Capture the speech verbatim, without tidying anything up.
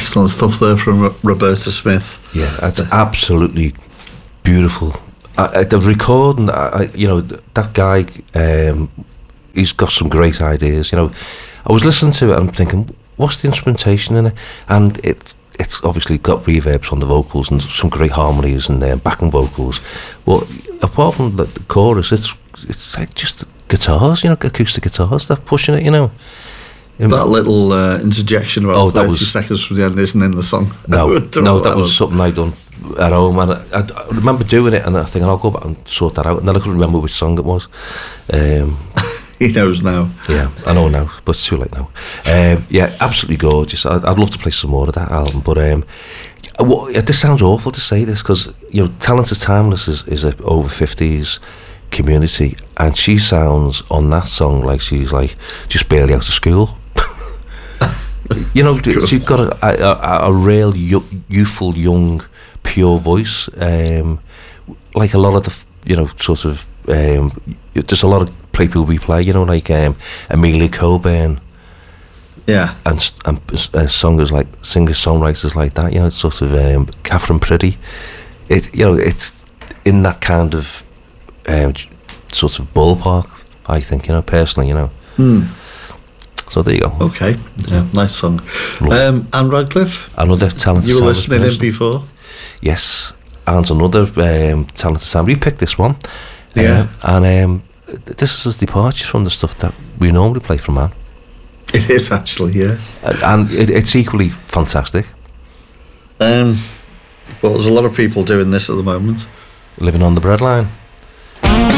excellent stuff there from R- Roberta Smith. Yeah, that's absolutely beautiful. I, I, the recording, I, I, you know, that guy, um, he's got some great ideas. You know, I was listening to it and I'm thinking, what's the instrumentation in it? And it, it's obviously got reverbs on the vocals and some great harmonies and uh, backing vocals. Well, apart from the, the chorus, it's it's like just guitars, you know, acoustic guitars that pushing it, you know. Um, that little uh, interjection about oh, thirty was, seconds from the end isn't in the song. No, no, that, that was something I done at home, and I, I, I remember doing it, and I think I'll go back and sort that out. And then I couldn't remember which song it was. Um, he knows now. Yeah, I know now, but it's too late now. Um, yeah, absolutely gorgeous. I'd, I'd love to play some more of that album, but um, what, this sounds awful to say this because you know, Talent is Timeless is, is a over fifties community, and she sounds on that song like she's like just barely out of school. You know, cool. She's got a, a, a real youthful, young, pure voice. Um, like a lot of the, you know, sort of, um, there's a lot of people we play, you know, like um, Amelia Coburn. Yeah. And, and uh, singers like, singer-songwriters like that, you know, it's sort of um, Catherine Priddy. It, you know, it's in that kind of um, sort of ballpark, I think, you know, personally, you know. Hmm. So there you go. Okay, yeah, nice song. Um, Anne Radcliffe, another talented. You were listening in before. Yes, Anne's another um, talented sound. We picked this one, yeah, um, and um, this is his departure from the stuff that we normally play from Anne. It is actually, yes, and, and it, it's equally fantastic. Um, well, there's a lot of people doing this at the moment. Living on the breadline.